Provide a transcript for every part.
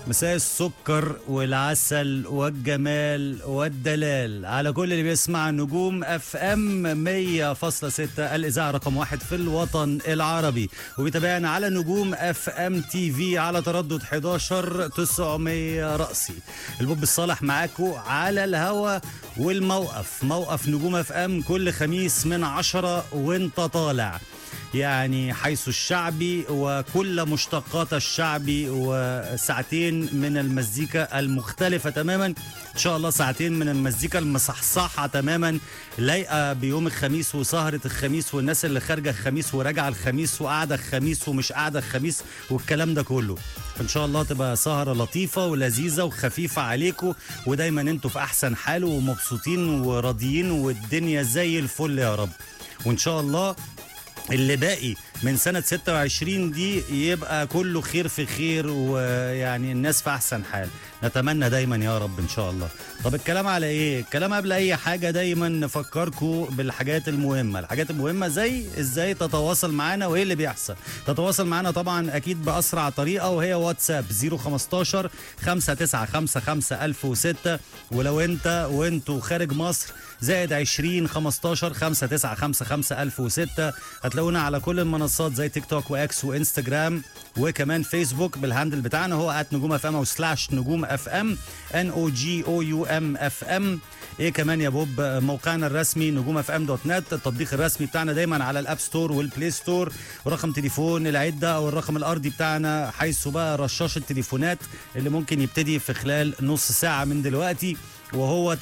مساء السكر والعسل والجمال والدلال على كل اللي بيسمع نجوم اف ام 100.6 الاذاعه رقم 1 في الوطن العربي، وبيتابعنا على نجوم اف ام تي في على تردد 11900 رأسي. البوب الصالح معاكم على الهوا، والموقف موقف نجوم اف ام كل خميس من 10 وانت طالع، يعني حيث الشعبي وكل مشتقات الشعبي، وساعتين من المزيكا المختلفة تماما إن شاء الله، ساعتين من المزيكا المصحصحة تماما لايقة بيوم الخميس وسهرة الخميس والناس اللي خارجة الخميس وراجعة الخميس وقاعدة الخميس ومش قاعدة الخميس والكلام ده كله. فإن شاء الله تبقى سهرة لطيفة ولذيذة وخفيفة عليكم، ودايما انتوا في أحسن حال ومبسوطين وراضيين والدنيا زي الفل يا رب. وإن شاء الله اللي باقي من سنة 26 دي يبقى كله خير في خير، ويعني الناس في أحسن حال، نتمنى دايما يا رب إن شاء الله. طب الكلام على إيه؟ الكلام قبل أي حاجة دايما نفكركم بالحاجات المهمة، الحاجات المهمة زي إزاي تتواصل معنا وإيه اللي بيحصل. تتواصل معنا طبعا أكيد بأسرع طريقة، وهي واتساب 015 5955 1006، ولو أنت وأنتوا خارج مصر زائد 20 15 5955 1006. هتلاقونا على كل المنصات زي تيك توك واكس وانستجرام وكمان فيسبوك بالهاندل بتاعنا هو @نجوم اف ام او /نجوم اف ام NOGOUM FM. ايه كمان يا بوب؟ موقعنا الرسمي نجوم اف ام .net، التطبيق الرسمي بتاعنا دايما على الاب ستور والبلاي ستور، ورقم تليفون العده او الرقم الارضي بتاعنا حيث بقى رشاش التليفونات اللي ممكن يبتدي في خلال نص ساعه من دلوقتي، وهو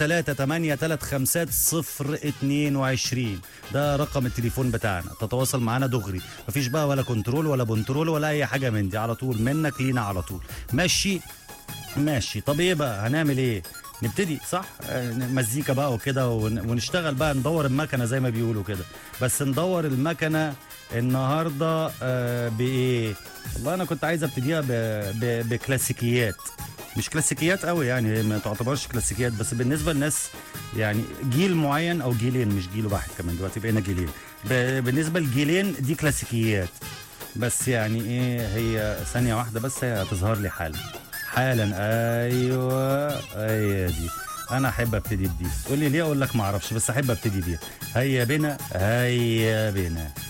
3835022. ده رقم التليفون بتاعنا، تتواصل معانا دغري، مفيش بقى ولا كنترول ولا بنترول ولا اي حاجه من دي، على طول منك لينا على طول. ماشي. طب ايه بقى هنعمل ايه؟ نبتدي صح؟ مزيكا بقى وكده ونشتغل بقى، ندور المكنه زي ما بيقولوا كده. بس ندور المكنه النهارده بايه؟ والله انا كنت عايز ابتديها بكلاسيكيات، مش كلاسيكيات قوي يعني، ما تعتبرش كلاسيكيات، بس بالنسبه للناس يعني جيل معين او جيلين، مش جيل واحد كمان، دلوقتي بقينا جيلين. بالنسبه للجيلين دي كلاسيكيات، بس يعني ايه، هي ثانيه واحده بس هي هتظهر لي حالا. ايوه هي دي. انا احب ابتدي بدي، تقول لي ليه؟ اقول لك ما اعرفش، بس احب ابتدي بيها. هيا بنا هيا بنا.